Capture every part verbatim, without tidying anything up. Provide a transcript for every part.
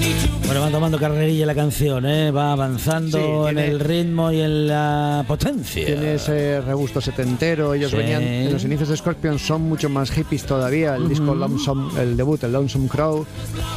Bueno, va tomando carrerilla la canción, ¿eh? Va avanzando Sí, tiene, en el ritmo y en la potencia. Tiene ese regusto setentero. Ellos Sí. venían en los inicios de Scorpions, son mucho más hippies todavía. El Uh-huh. disco Lonesome, el debut, el Lonesome Crow,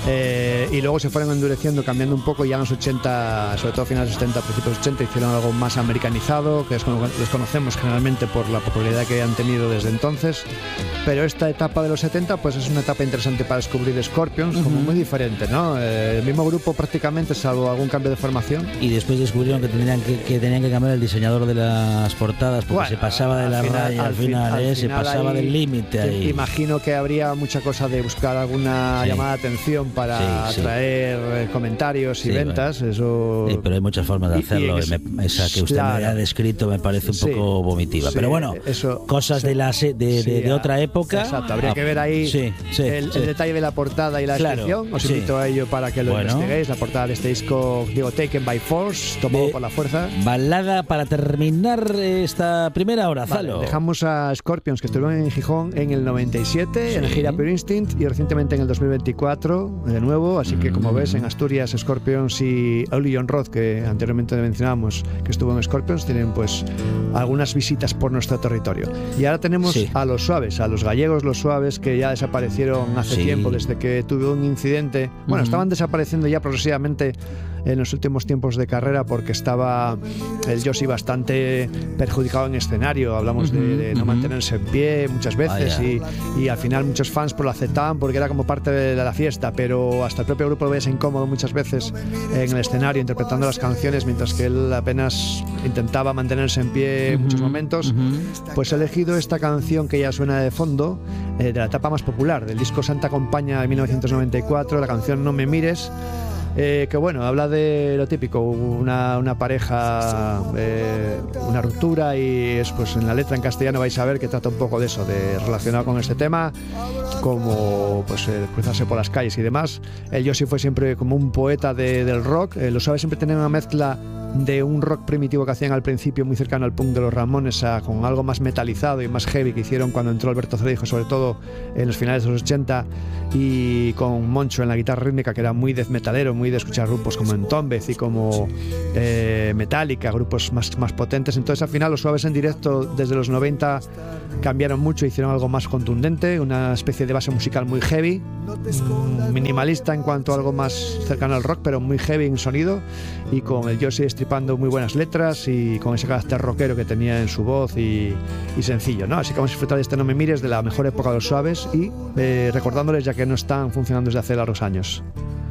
eh, y luego se fueron endureciendo, cambiando un poco. Y ya en los ochenta, sobre todo finales de los setenta, principios de los ochenta, hicieron algo más americanizado, que es como les conocemos generalmente por la popularidad que han tenido desde entonces. Pero esta etapa de los setenta, pues es una etapa interesante para descubrir Scorpions, uh-huh. como muy diferente, ¿no? Eh, el mismo grupo prácticamente, salvo algún cambio de formación. Y después descubrieron que tenían que, que tenían que cambiar el diseñador de las portadas, porque bueno, se pasaba de la final, raya al final, al ¿eh? final se pasaba ahí, del límite ahí. Imagino que habría mucha cosa de buscar alguna sí. llamada de atención para sí, atraer sí. comentarios y sí, ventas. Bueno. Eso... Sí, pero hay muchas formas de hacerlo. Y, y ese, me, esa que usted claro. me ha descrito me parece un sí, poco vomitiva. Sí, pero bueno, eso, cosas sí, de, la, de, de, sí, de otra época. Exacto, habría que ver ahí sí, sí, el, sí. el detalle de la portada y la claro, descripción. Os sí. invito a ello para que lo bueno. investiguéis. La portada de este disco, digo, Taken by Force, tomado de, por la fuerza. Balada para terminar esta primera hora, Zalo. Vale, dejamos a Scorpions, que estuvieron en Gijón en el noventa y siete, sí. en la gira Pure Instinct, y recientemente en el dos mil veinticuatro de nuevo. Así que, como mm. ves, en Asturias, Scorpions y Uli John Roth, que anteriormente mencionábamos que estuvo en Scorpions, tienen pues algunas visitas por nuestro territorio. Y ahora tenemos sí. a Los Suaves, a los gallegos Los Suaves, que ya desaparecieron hace sí. tiempo, desde que tuvo un incidente. Bueno, mm. estaban desapareciendo ya progresivamente en los últimos tiempos de carrera, porque estaba el Josie bastante perjudicado en escenario. Hablamos uh-huh, de, de no uh-huh. mantenerse en pie muchas veces, ah, yeah. y, y al final muchos fans pues lo aceptaban porque era como parte de la fiesta, pero hasta el propio grupo lo veía incómodo muchas veces en el escenario interpretando las canciones, mientras que él apenas intentaba mantenerse en pie uh-huh, en muchos momentos. Uh-huh. Pues he elegido esta canción que ya suena de fondo, eh, de la etapa más popular del disco Santa Compaña de mil novecientos noventa y cuatro, la canción No me mires. Eh, que bueno, habla de lo típico, una, una pareja, eh, una ruptura, y es, pues en la letra en castellano vais a ver que trata un poco de eso, de relacionado con este tema, como pues eh, cruzarse por las calles y demás. El Josie fue siempre como un poeta de, del rock. Eh, Los Suaves siempre tenían una mezcla de un rock primitivo que hacían al principio, muy cercano al punk de los Ramones, a, con algo más metalizado y más heavy, que hicieron cuando entró Alberto Cedijo, sobre todo en los finales de los ochenta, y con Moncho en la guitarra rítmica, que era muy death metalero, muy de escuchar grupos como Entombed y como eh, Metallica, grupos más, más potentes. Entonces al final Los Suaves en directo desde los noventa cambiaron mucho, hicieron algo más contundente, una especie de base musical muy heavy, minimalista en cuanto a algo más cercano al rock, pero muy heavy en sonido, y con el Josie estripando muy buenas letras y con ese carácter rockero que tenía en su voz, y, y sencillo, ¿no? Así que vamos a disfrutar de este No me mires, de la mejor época de Los Suaves, y eh, recordándoles, ya que no están funcionando desde hace largos años.